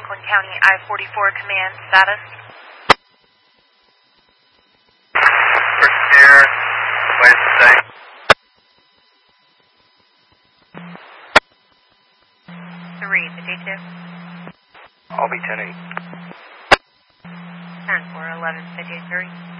Franklin County I-44 Command status. First air, place to stay. 352. I'll be 10-8. 10-4-11-53.